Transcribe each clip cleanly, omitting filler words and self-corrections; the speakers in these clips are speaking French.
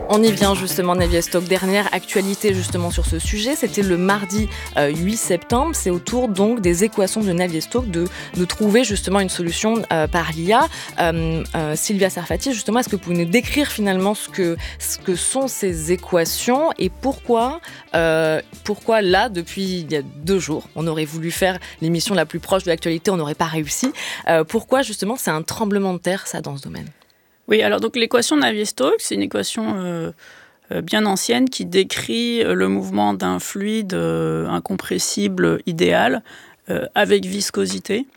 On y vient justement, Navier-Stokes. Dernière actualité justement sur ce sujet, c'était le mardi 8 septembre. C'est au tour donc des équations de Navier-Stokes de trouver justement une solution par l'IA. Sylvia Sarfati, justement, est-ce que vous pouvez nous décrire finalement ce que sont ces équations et pourquoi là, depuis il y a 2 jours, on aurait voulu faire l'émission la plus proche de l'actualité, on n'aurait pas réussi. Pourquoi justement c'est un tremblement de terre, ça, dans ce domaine ? Oui, alors donc l'équation de Navier-Stokes, c'est une équation bien ancienne qui décrit le mouvement d'un fluide incompressible idéal avec viscosité.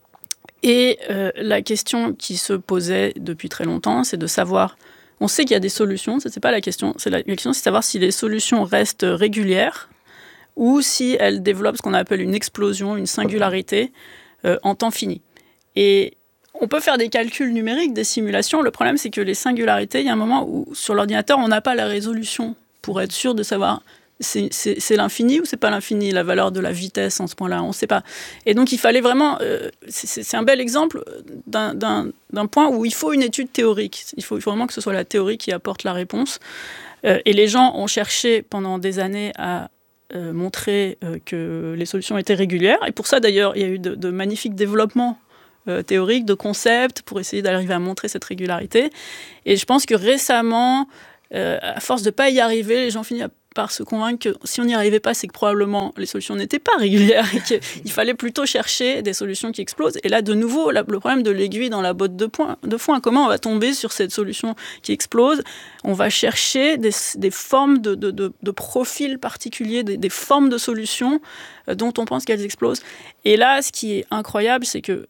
Et la question qui se posait depuis très longtemps, c'est de savoir, on sait qu'il y a des solutions, ça, c'est pas la question, la question c'est de savoir si les solutions restent régulières ou si elles développent ce qu'on appelle une explosion, une singularité en temps fini. Et on peut faire des calculs numériques, des simulations. Le problème, c'est que les singularités, il y a un moment où, sur l'ordinateur, on n'a pas la résolution pour être sûr de savoir c'est l'infini ou c'est pas l'infini, la valeur de la vitesse en ce point-là, on ne sait pas. Et donc, il fallait vraiment... c'est un bel exemple d'un point où il faut une étude théorique. Il faut vraiment que ce soit la théorie qui apporte la réponse. Et les gens ont cherché pendant des années à montrer que les solutions étaient régulières. Et pour ça, d'ailleurs, il y a eu de magnifiques développements théoriques, de concepts, pour essayer d'arriver à montrer cette régularité. Et je pense que récemment, à force de ne pas y arriver, les gens finissent par se convaincre que si on n'y arrivait pas, c'est que probablement les solutions n'étaient pas régulières et qu'il fallait plutôt chercher des solutions qui explosent. Et là, de nouveau, le problème de l'aiguille dans la botte de foin, comment on va tomber sur cette solution qui explose ? On va chercher des formes de profils particuliers, des formes de solutions dont on pense qu'elles explosent. Et là, ce qui est incroyable, c'est que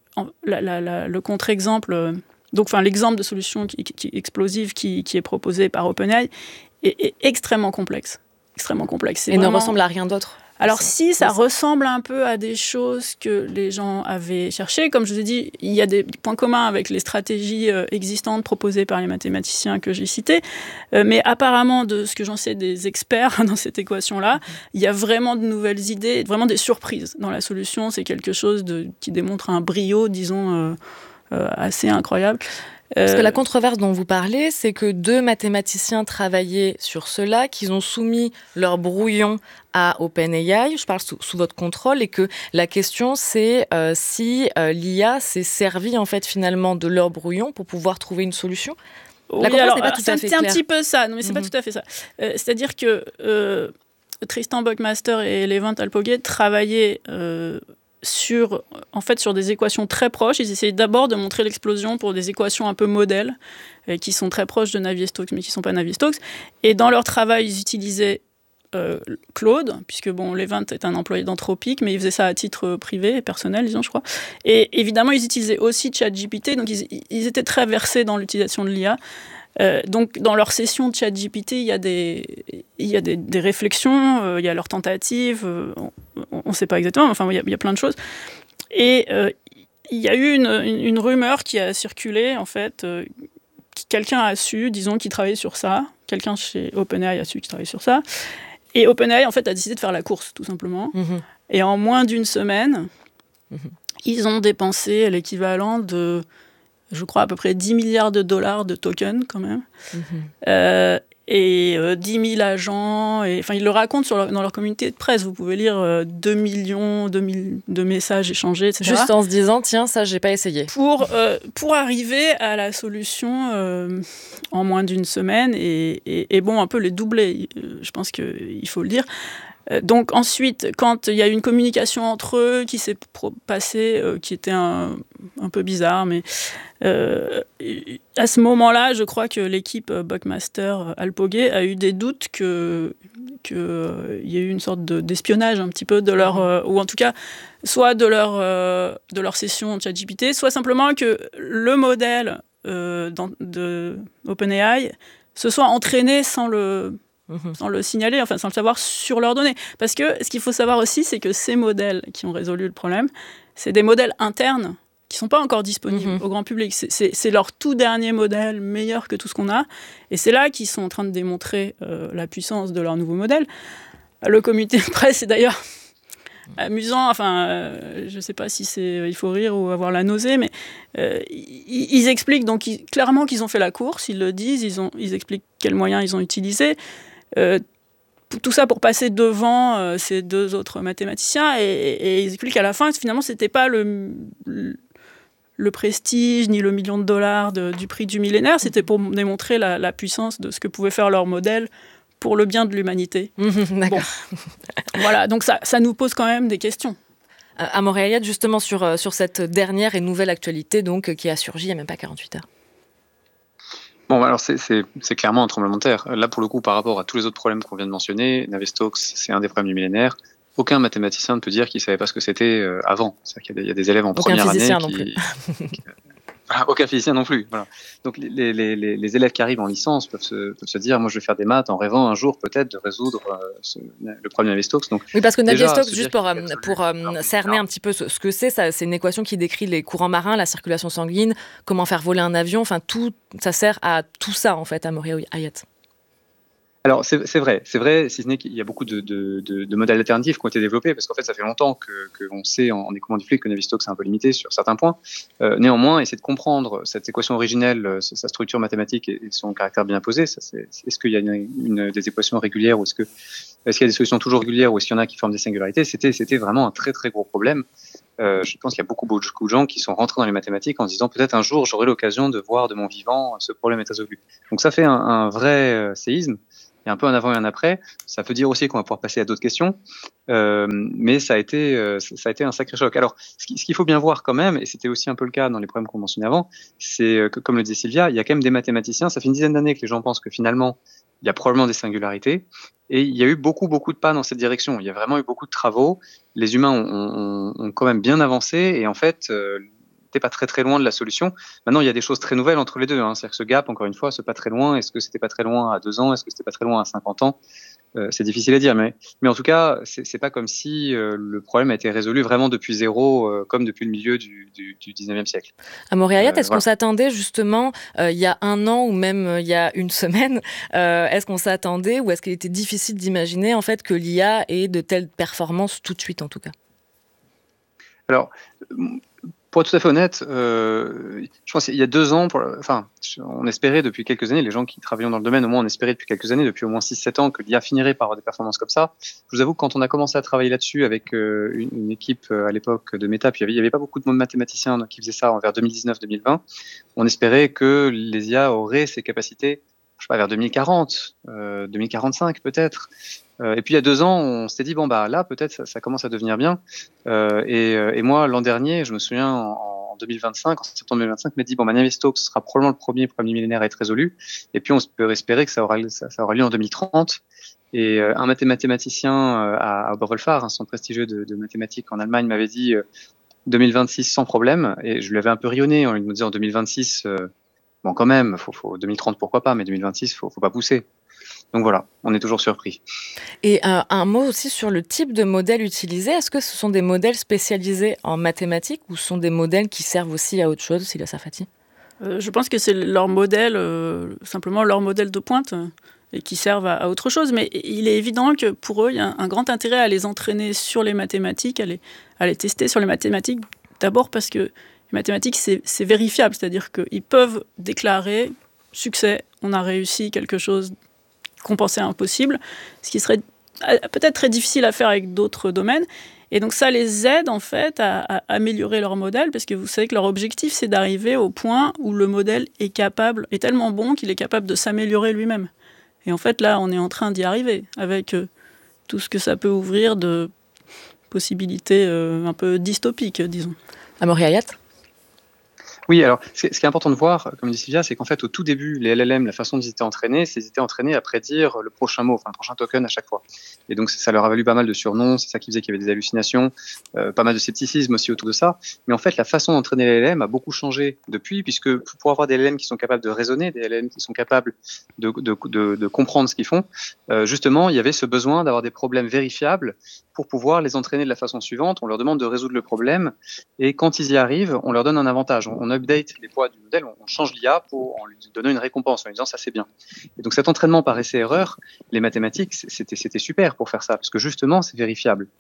le contre-exemple, l'exemple de solution qui explosive qui est proposé par OpenAI est extrêmement complexe. Et ne ressemble à rien d'autre. Alors si, ça ressemble un peu à des choses que les gens avaient cherchées. Comme je vous ai dit, il y a des points communs avec les stratégies existantes proposées par les mathématiciens que j'ai cités. Mais apparemment, de ce que j'en sais des experts dans cette équation-là, il y a vraiment de nouvelles idées, vraiment des surprises dans la solution. C'est quelque chose qui démontre un brio, disons, assez incroyable. Parce que la controverse dont vous parlez, c'est que 2 mathématiciens travaillaient sur cela, qu'ils ont soumis leur brouillon à OpenAI, je parle sous votre contrôle, et que la question c'est si l'IA s'est servie en fait finalement de leur brouillon pour pouvoir trouver une solution. Oui, alors, c'est un petit peu ça, non mais c'est pas tout à fait ça. C'est-à-dire que Tristan Buckmaster et Levent Alpogé travaillaient sur des équations très proches. Ils essayaient d'abord de montrer l'explosion pour des équations un peu modèles qui sont très proches de Navier-Stokes mais qui ne sont pas Navier-Stokes. Et dans leur travail, ils utilisaient Claude, puisque Levent est un employé d'Anthropic, mais il faisait ça à titre privé, personnel, disons, je crois. Et évidemment, ils utilisaient aussi ChatGPT, donc ils étaient très versés dans l'utilisation de l'IA. Donc, dans leur session de ChatGPT, il y a des réflexions, il y a leurs tentatives, on ne sait pas exactement, enfin, il y a plein de choses. Et il y a eu une rumeur qui a circulé, en fait, quelqu'un a su, disons, qui travaillait sur ça, quelqu'un chez OpenAI a su qui travaillait sur ça, et OpenAI, en fait, a décidé de faire la course, tout simplement. Et en moins d'une semaine, ils ont dépensé l'équivalent de, je crois, à peu près 10 milliards de dollars de tokens, quand même. Et 10 000 agents. Ils le racontent dans leur communauté de presse. Vous pouvez lire 2 millions de messages échangés, etc. Juste en se disant, tiens, ça, j'ai pas essayé. Pour arriver à la solution en moins d'une semaine et un peu les doubler. Je pense qu'il faut le dire. Donc ensuite, quand il y a eu une communication entre eux qui s'est passée, qui était un peu bizarre, mais à ce moment-là, je crois que l'équipe Buckmaster-Alpogé a eu des doutes qu'il y ait eu une sorte d'espionnage un petit peu de leur, ou en tout cas, soit de leur session de ChatGPT, soit simplement que le modèle de OpenAI se soit entraîné sans le signaler, enfin sans le savoir sur leurs données. Parce que ce qu'il faut savoir aussi, c'est que ces modèles qui ont résolu le problème, c'est des modèles internes qui ne sont pas encore disponibles au grand public. C'est leur tout dernier modèle, meilleur que tout ce qu'on a. Et c'est là qu'ils sont en train de démontrer la puissance de leur nouveau modèle. Le comité de presse est d'ailleurs amusant. Enfin, je ne sais pas si il faut rire ou avoir la nausée, mais ils expliquent donc clairement qu'ils ont fait la course. Ils le disent. Ils expliquent quels moyens ils ont utilisés. Tout ça pour passer devant ces deux autres mathématiciens et ils expliquent qu'à la fin, finalement, c'était pas le prestige ni le million de dollars du prix du millénaire, c'était pour démontrer la puissance de ce que pouvait faire leur modèle pour le bien de l'humanité. D'accord. Bon. Voilà, donc ça nous pose quand même des questions. Amaury Hayat, justement sur cette dernière et nouvelle actualité donc, qui a surgi il n'y a même pas 48 heures. Bon, alors c'est clairement un tremblement de terre. Là, pour le coup, par rapport à tous les autres problèmes qu'on vient de mentionner, Navier-Stokes, c'est un des problèmes du millénaire. Aucun mathématicien ne peut dire qu'il ne savait pas ce que c'était avant. C'est-à-dire qu'il y a des élèves en première année non plus. Aucun physicien non plus. Voilà. Donc les élèves qui arrivent en licence peuvent se dire, moi je vais faire des maths en rêvant un jour peut-être de résoudre le problème de Navier-Stokes. Oui, parce que Navier-Stokes, juste pour cerner un petit peu ce que c'est une équation qui décrit les courants marins, la circulation sanguine, comment faire voler un avion, enfin tout, ça sert à tout ça en fait, Amaury Hayat. Alors c'est vrai, si ce n'est qu'il y a beaucoup de modèles alternatifs qui ont été développés, parce qu'en fait ça fait longtemps qu'on sait en écoulement du fluide que Navier-Stokes est un peu limité sur certains points. Néanmoins, essayer de comprendre cette équation originelle, sa structure mathématique et son caractère bien posé, est-ce qu'il y a des équations régulières ou est-ce qu'il y a des solutions toujours régulières ou est-ce qu'il y en a qui forment des singularités, c'était vraiment un très très gros problème. Je pense qu'il y a beaucoup de gens qui sont rentrés dans les mathématiques en se disant peut-être un jour j'aurai l'occasion de voir de mon vivant ce problème est résolu. Donc ça fait un vrai séisme. Il y a un peu un avant et un après. Ça veut dire aussi qu'on va pouvoir passer à d'autres questions, mais ça a été un sacré choc. Alors, ce qu'il faut bien voir quand même, et c'était aussi un peu le cas dans les problèmes qu'on mentionnait avant, c'est que, comme le disait Sylvia, il y a quand même des mathématiciens. Ça fait une dizaine d'années que les gens pensent que finalement, il y a probablement des singularités, et il y a eu beaucoup de pas dans cette direction. Il y a vraiment eu beaucoup de travaux. Les humains ont quand même bien avancé, et en fait, n'était pas très loin de la solution. Maintenant, il y a des choses très nouvelles entre les deux. C'est-à-dire que ce gap, encore une fois, c'est pas très loin. Est-ce que c'était pas très loin à 2 ans? Est-ce que c'était pas très loin à 50 ans? C'est difficile à dire, mais en tout cas, c'est pas comme si le problème a été résolu vraiment depuis zéro, comme depuis le milieu du 19e siècle. Amaury Hayat, est-ce qu'on s'attendait justement, il y a 1 an ou même il y a 1 semaine, est-ce qu'on s'attendait ou est-ce qu'il était difficile d'imaginer en fait que l'IA ait de telles performances tout de suite en tout cas? Alors, pour être tout à fait honnête, je pense qu'il y a 2 ans, on espérait depuis quelques années, les gens qui travaillent dans le domaine, au moins on espérait depuis quelques années, depuis au moins 6-7 ans, que l'IA finirait par avoir des performances comme ça. Je vous avoue que quand on a commencé à travailler là-dessus avec une équipe à l'époque de Meta, puis il n'y avait pas beaucoup de mathématiciens qui faisaient ça vers 2019-2020, on espérait que les IA auraient ces capacités, je sais pas, vers 2040, 2045 peut-être. Et puis il y a 2 ans, on s'était dit bon bah là peut-être ça commence à devenir bien. Et moi l'an dernier, je me souviens en 2025, en septembre 2025, m'a dit bon, Navier-Stokes sera probablement le premier problème millénaire à être résolu. Et puis on peut espérer que ça aura lieu en 2030. Et un mathématicien à Oberwolfach, un centre prestigieux de mathématiques en Allemagne, m'avait dit 2026 sans problème. Et je lui avais un peu rionné en lui disant 2026, bon quand même, faut 2030 pourquoi pas, mais 2026 faut pas pousser. Donc voilà, on est toujours surpris. Et un mot aussi sur le type de modèle utilisé. Est-ce que ce sont des modèles spécialisés en mathématiques ou ce sont des modèles qui servent aussi à autre chose, Sylvia Sarfati? Je pense que c'est leur modèle, simplement leur modèle de pointe, et qui servent à autre chose. Mais il est évident que pour eux, il y a un grand intérêt à les entraîner sur les mathématiques, à les tester sur les mathématiques. D'abord parce que les mathématiques, c'est vérifiable. C'est-à-dire qu'ils peuvent déclarer « succès, on a réussi quelque chose » qu'on pensait impossible, ce qui serait peut-être très difficile à faire avec d'autres domaines. Et donc ça les aide en fait à améliorer leur modèle, parce que vous savez que leur objectif, c'est d'arriver au point où le modèle est tellement bon qu'il est capable de s'améliorer lui-même. Et en fait, là, on est en train d'y arriver, avec tout ce que ça peut ouvrir de possibilités un peu dystopiques, disons. Amaury Hayat? Oui, alors, ce qui est important de voir, comme dit Sylvia, c'est qu'en fait, au tout début, les LLM, la façon dont ils étaient entraînés, c'est qu'ils étaient entraînés à prédire le prochain mot, enfin, le prochain token à chaque fois. Et donc, ça leur a valu pas mal de surnoms, c'est ça qui faisait qu'il y avait des hallucinations, pas mal de scepticisme aussi autour de ça. Mais en fait, la façon d'entraîner les LLM a beaucoup changé depuis, puisque pour avoir des LLM qui sont capables de raisonner, des LLM qui sont capables de comprendre ce qu'ils font, justement, il y avait ce besoin d'avoir des problèmes vérifiables pour pouvoir les entraîner de la façon suivante. On leur demande de résoudre le problème, et quand ils y arrivent, on leur donne un avantage. On update les poids du modèle, on change l'IA en lui donnant une récompense, en lui disant ça c'est bien. Et donc cet entraînement par essai-erreur, les mathématiques, c'était super pour faire ça, parce que justement c'est vérifiable.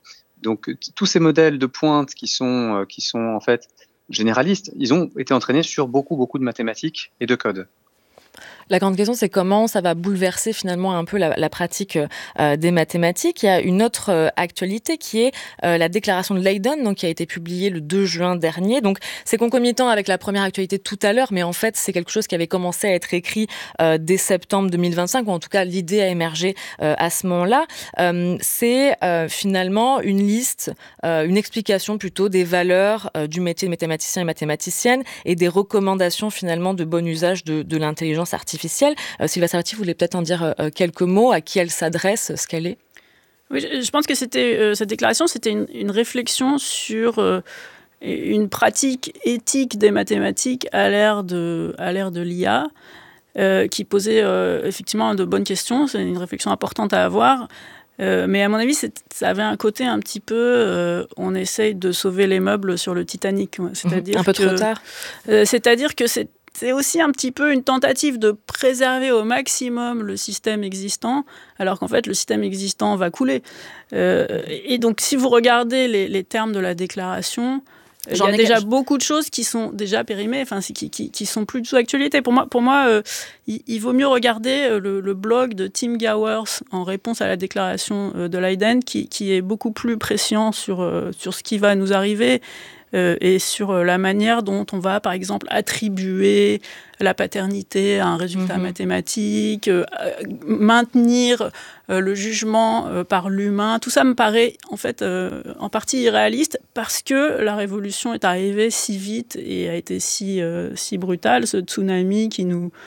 Donc tous ces modèles de pointe qui sont en fait généralistes, ils ont été entraînés sur beaucoup de mathématiques et de code. La grande question, c'est comment ça va bouleverser finalement un peu la pratique des mathématiques. Il y a une autre actualité qui est la déclaration de Leiden, donc, qui a été publiée le 2 juin dernier. Donc, c'est concomitant avec la première actualité tout à l'heure, mais en fait, c'est quelque chose qui avait commencé à être écrit dès septembre 2025, ou en tout cas, l'idée a émergé à ce moment-là. C'est finalement une liste, une explication plutôt des valeurs du métier de mathématicien et mathématicienne et des recommandations finalement de bon usage de l'intelligence artificielle. Sylvia Sarvati, vous voulez peut-être en dire quelques mots, à qui elle s'adresse, ce qu'elle est? Oui, je pense que cette déclaration, c'était une réflexion sur une pratique éthique des mathématiques à l'ère de l'IA, qui posait effectivement de bonnes questions. C'est une réflexion importante à avoir. Mais à mon avis, ça avait un côté un petit peu on essaye de sauver les meubles sur le Titanic. C'est-à-dire un peu trop tard. C'est-à-dire que c'est aussi un petit peu une tentative de préserver au maximum le système existant, alors qu'en fait, le système existant va couler. Et donc, si vous regardez les termes de la déclaration, il y a déjà beaucoup de choses qui sont déjà périmées, qui sont plus du tout d'actualité. Pour moi, il vaut mieux regarder le blog de Tim Gowers en réponse à la déclaration de Leiden, qui est beaucoup plus prescient sur ce qui va nous arriver, et sur la manière dont on va, par exemple, attribuer la paternité à un résultat mathématique, maintenir le jugement par l'humain. Tout ça me paraît, en fait, en partie irréaliste parce que la révolution est arrivée si vite et a été si brutale, ce tsunami qui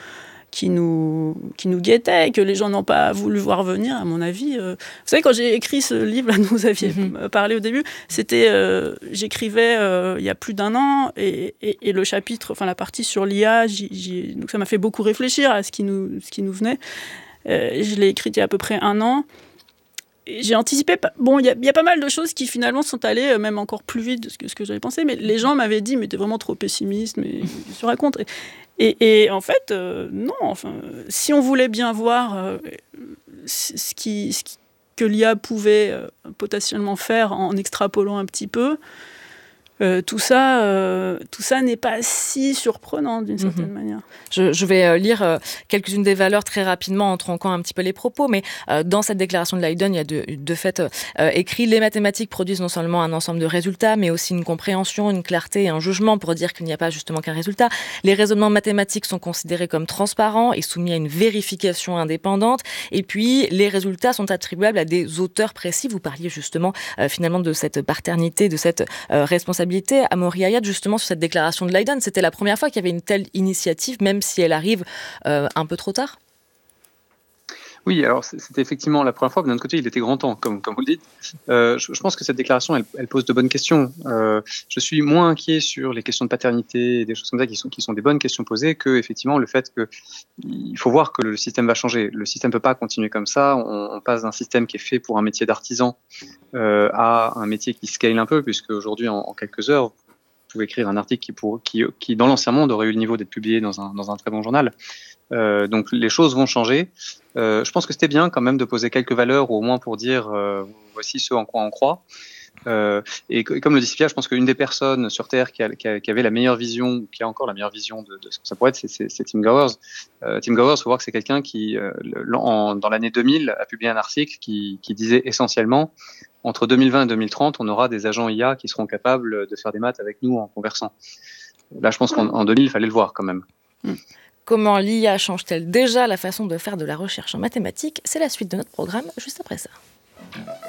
nous guettait, que les gens n'ont pas voulu voir venir, à mon avis. Vous savez, quand j'ai écrit ce livre, là, vous aviez parlé au début, j'écrivais il y a plus d'1 an, et le chapitre, la partie sur l'IA, donc ça m'a fait beaucoup réfléchir à ce qui nous venait. Je l'ai écrite il y a à peu près 1 an. J'ai anticipé, il y a pas mal de choses qui finalement sont allées même encore plus vite que ce que j'avais pensé, mais les gens m'avaient dit, mais t'es vraiment trop pessimiste, mais qu'est-ce que tu racontes ? Et en fait, non. Si on voulait bien voir que l'IA pouvait potentiellement faire en extrapolant un petit peu, tout ça n'est pas si surprenant d'une certaine manière. Je vais lire quelques-unes des valeurs très rapidement en tronquant un petit peu les propos, mais dans cette déclaration de Leiden, il y a de fait écrit « Les mathématiques produisent non seulement un ensemble de résultats, mais aussi une compréhension, une clarté et un jugement pour dire qu'il n'y a pas justement qu'un résultat. Les raisonnements mathématiques sont considérés comme transparents et soumis à une vérification indépendante. Et puis, les résultats sont attribuables à des auteurs précis. » Vous parliez justement finalement de cette paternité, de cette responsabilité. Amaury Ayad, justement, sur cette déclaration de Leiden, c'était la première fois qu'il y avait une telle initiative, même si elle arrive un peu trop tard? Oui, alors c'était effectivement la première fois, mais d'un autre côté, il était grand temps, comme vous le dites. Je pense que cette déclaration, elle pose de bonnes questions. Je suis moins inquiet sur les questions de paternité et des choses comme ça qui sont des bonnes questions posées que effectivement le fait qu'il faut voir que le système va changer. Le système ne peut pas continuer comme ça. On passe d'un système qui est fait pour un métier d'artisan à un métier qui scale un peu, puisque aujourd'hui, en quelques heures, vous pouvez écrire un article qui dans l'ancien monde, aurait eu le niveau d'être publié dans un très bon journal. Donc les choses vont changer. Je pense que c'était bien quand même de poser quelques valeurs, ou au moins pour dire voici ce en quoi on croit. Et comme le dit Sylvia, je pense qu'une des personnes sur Terre qui avait la meilleure vision, qui a encore la meilleure vision de ce que ça pourrait être, c'est Tim Gowers. Tim Gowers, il faut voir que c'est quelqu'un qui, dans l'année 2000, a publié un article qui disait essentiellement entre 2020 et 2030, on aura des agents IA qui seront capables de faire des maths avec nous en conversant. Là, je pense qu'en 2000, il fallait le voir quand même. Comment l'IA change-t-elle déjà la façon de faire de la recherche en mathématiques? C'est la suite de notre programme, juste après ça.